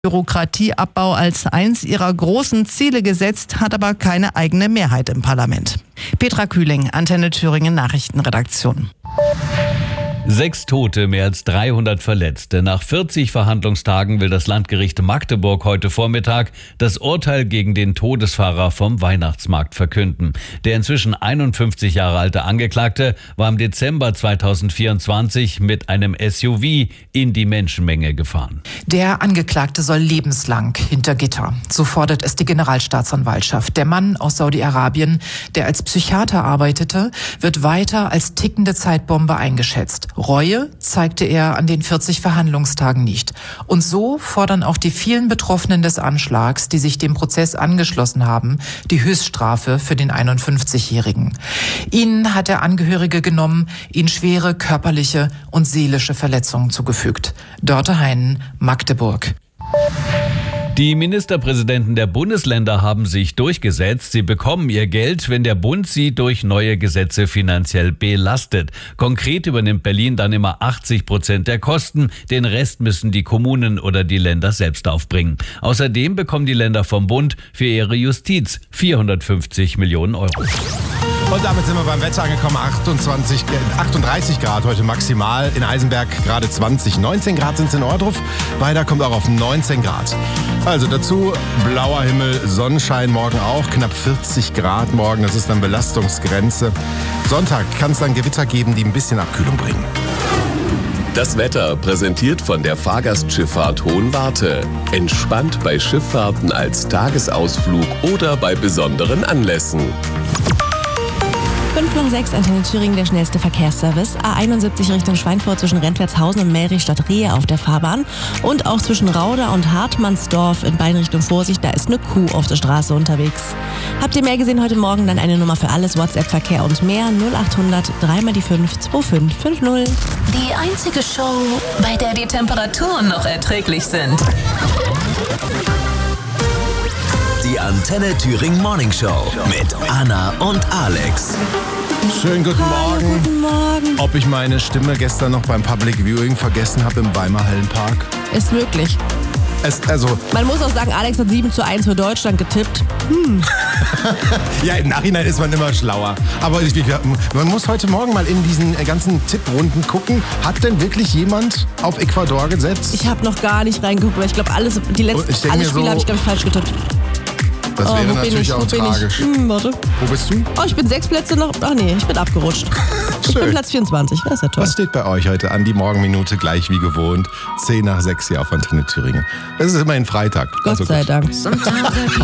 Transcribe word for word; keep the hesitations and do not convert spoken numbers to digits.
Bürokratieabbau als eins ihrer großen Ziele gesetzt, hat aber keine eigene Mehrheit im Parlament. Petra Kühling, Antenne Thüringen Nachrichtenredaktion. Sechs Tote, mehr als dreihundert Verletzte. Nach vierzig Verhandlungstagen will das Landgericht Magdeburg heute Vormittag das Urteil gegen den Todesfahrer vom Weihnachtsmarkt verkünden. Der inzwischen einundfünfzig Jahre alte Angeklagte war im Dezember zweitausendvierundzwanzig mit einem S U V in die Menschenmenge gefahren. Der Angeklagte soll lebenslang hinter Gitter. So fordert es die Generalstaatsanwaltschaft. Der Mann aus Saudi-Arabien, der als Psychiater arbeitete, wird weiter als tickende Zeitbombe eingeschätzt. Reue zeigte er an den vierzig Verhandlungstagen nicht. Und so fordern auch die vielen Betroffenen des Anschlags, die sich dem Prozess angeschlossen haben, die Höchststrafe für den einundfünfzigjährigen. Ihnen hat der Angehörige genommen, ihnen schwere körperliche und seelische Verletzungen zugefügt. Dörte Heinen, Magdeburg. Die Ministerpräsidenten der Bundesländer haben sich durchgesetzt. Sie bekommen ihr Geld, wenn der Bund sie durch neue Gesetze finanziell belastet. Konkret übernimmt Berlin dann immer achtzig Prozent der Kosten. Den Rest müssen die Kommunen oder die Länder selbst aufbringen. Außerdem bekommen die Länder vom Bund für ihre Justiz vierhundertfünfzig Millionen Euro. Und damit sind wir beim Wetter angekommen. achtundzwanzig, achtunddreißig Grad heute maximal. In Eisenberg gerade zwanzig. neunzehn Grad sind es in Ohrdruf. Weiter kommt auch auf neunzehn Grad. Also dazu blauer Himmel, Sonnenschein morgen auch. Knapp vierzig Grad morgen. Das ist dann Belastungsgrenze. Sonntag kann es dann Gewitter geben, die ein bisschen Abkühlung bringen. Das Wetter präsentiert von der Fahrgastschifffahrt Hohenwarte. Entspannt bei Schifffahrten als Tagesausflug oder bei besonderen Anlässen. fünf nach sechs, Antenne Thüringen, der schnellste Verkehrsservice. A einundsiebzig Richtung Schweinfurt zwischen Rentwertshausen und Melrichstadt-Rehe auf der Fahrbahn. Und auch zwischen Rauda und Hartmannsdorf in beiden Richtungen Vorsicht, da ist eine Kuh auf der Straße unterwegs. Habt ihr mehr gesehen heute Morgen? Dann eine Nummer für alles, WhatsApp-Verkehr und mehr. null achthundert, drei mal die fünf, zwei fünf fünf null. Die einzige Show, bei der die Temperaturen noch erträglich sind. Die Antenne Thüringen Morning Show mit Anna und Alex. Schönen guten Hallo, Morgen. guten Morgen. Ob ich meine Stimme gestern noch beim Public Viewing vergessen habe im Weimar Hallenpark? Ist möglich. Es, also, Man muss auch sagen, Alex hat sieben zu eins für Deutschland getippt. Hm. ja, im Nachhinein ist man immer schlauer. Aber ich, man muss heute Morgen mal in diesen ganzen Tipprunden gucken. Hat denn wirklich jemand auf Ecuador gesetzt? Ich habe noch gar nicht reingeguckt, weil ich glaube, alles, die letzten alle Spiele so, habe ich, glaube ich, falsch getippt. Das oh, wäre wo natürlich bin ich? auch Wo bin tragisch. Ich? Hm, warte. Wo bist du? Oh, ich bin sechs Plätze noch. Ach nee, ich bin abgerutscht. Ich bin Platz vierundzwanzig. Das ist ja toll. Was steht bei euch heute an? Die Morgenminute gleich wie gewohnt. zehn nach sechs hier auf Antenne Thüringen. Es ist immerhin Freitag. Gott also sei gut. Dank.